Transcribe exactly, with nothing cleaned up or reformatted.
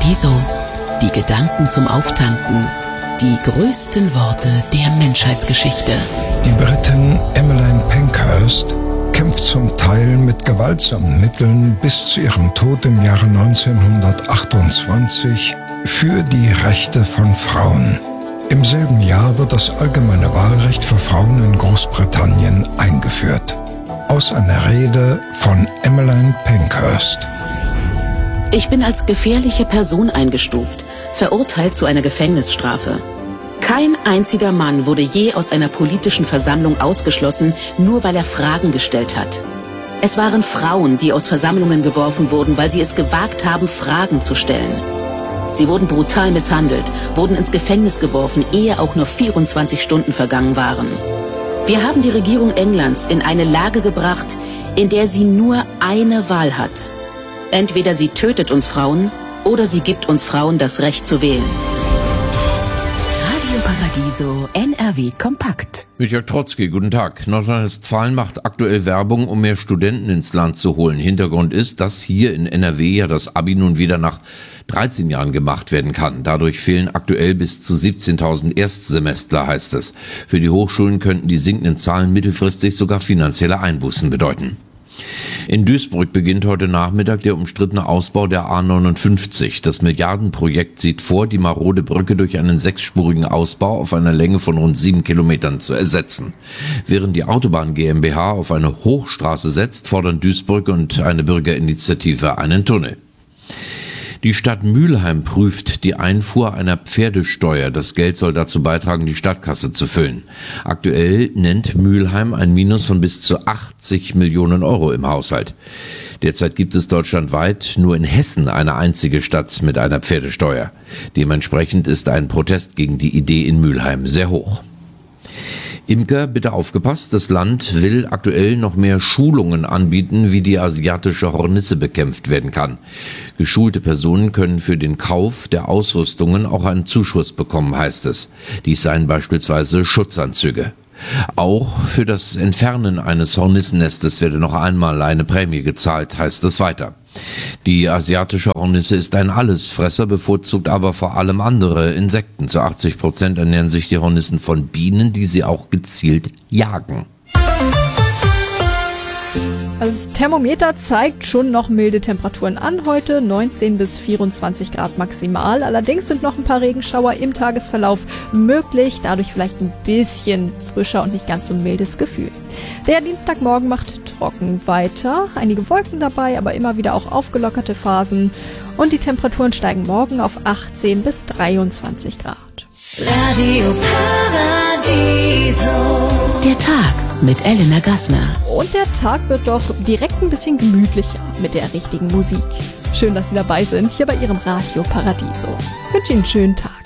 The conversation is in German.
Paradiso. Die Gedanken zum Auftanken. Die größten Worte der Menschheitsgeschichte. Die Britin Emmeline Pankhurst kämpft zum Teil mit gewaltsamen Mitteln bis zu ihrem Tod im Jahre neunzehnhundertachtundzwanzig für die Rechte von Frauen. Im selben Jahr wird das allgemeine Wahlrecht für Frauen in Großbritannien eingeführt. Aus einer Rede von Emmeline Pankhurst. Ich bin als gefährliche Person eingestuft, verurteilt zu einer Gefängnisstrafe. Kein einziger Mann wurde je aus einer politischen Versammlung ausgeschlossen, nur weil er Fragen gestellt hat. Es waren Frauen, die aus Versammlungen geworfen wurden, weil sie es gewagt haben, Fragen zu stellen. Sie wurden brutal misshandelt, wurden ins Gefängnis geworfen, ehe auch nur vierundzwanzig Stunden vergangen waren. Wir haben die Regierung Englands in eine Lage gebracht, in der sie nur eine Wahl hat. Entweder sie tötet uns Frauen oder sie gibt uns Frauen das Recht zu wählen. Radio Paradiso N R W Kompakt. Mit Jörg Trotzki, guten Tag. Nordrhein-Westfalen macht aktuell Werbung, um mehr Studenten ins Land zu holen. Hintergrund ist, dass hier in N R W ja das Abi nun wieder nach dreizehn Jahren gemacht werden kann. Dadurch fehlen aktuell bis zu siebzehntausend Erstsemestler, heißt es. Für die Hochschulen könnten die sinkenden Zahlen mittelfristig sogar finanzielle Einbußen bedeuten. In Duisburg beginnt heute Nachmittag der umstrittene Ausbau der A neunundfünfzig. Das Milliardenprojekt sieht vor, die marode Brücke durch einen sechsspurigen Ausbau auf einer Länge von rund sieben Kilometern zu ersetzen. Während die Autobahn GmbH auf eine Hochstraße setzt, fordern Duisburg und eine Bürgerinitiative einen Tunnel. Die Stadt Mülheim prüft die Einfuhr einer Pferdesteuer. Das Geld soll dazu beitragen, die Stadtkasse zu füllen. Aktuell nennt Mülheim ein Minus von bis zu achtzig Millionen Euro im Haushalt. Derzeit gibt es deutschlandweit nur in Hessen eine einzige Stadt mit einer Pferdesteuer. Dementsprechend ist ein Protest gegen die Idee in Mülheim sehr hoch. Imker, bitte aufgepasst, das Land will aktuell noch mehr Schulungen anbieten, wie die asiatische Hornisse bekämpft werden kann. Geschulte Personen können für den Kauf der Ausrüstungen auch einen Zuschuss bekommen, heißt es. Dies seien beispielsweise Schutzanzüge. Auch für das Entfernen eines Hornissennestes werde noch einmal eine Prämie gezahlt, heißt es weiter. Die asiatische Hornisse ist ein Allesfresser, bevorzugt aber vor allem andere Insekten. Zu achtzig Prozent ernähren sich die Hornissen von Bienen, die sie auch gezielt jagen. Also das Thermometer zeigt schon noch milde Temperaturen an heute, neunzehn bis vierundzwanzig Grad maximal. Allerdings sind noch ein paar Regenschauer im Tagesverlauf möglich, dadurch vielleicht ein bisschen frischer und nicht ganz so mildes Gefühl. Der Dienstagmorgen macht trocken weiter, einige Wolken dabei, aber immer wieder auch aufgelockerte Phasen. Und die Temperaturen steigen morgen auf achtzehn bis dreiundzwanzig Grad. Radio Paradiso. Der Tag mit Elena Gassner. Und der Tag wird doch direkt ein bisschen gemütlicher mit der richtigen Musik. Schön, dass Sie dabei sind, hier bei Ihrem Radio Paradiso. Ich wünsche Ihnen einen schönen Tag.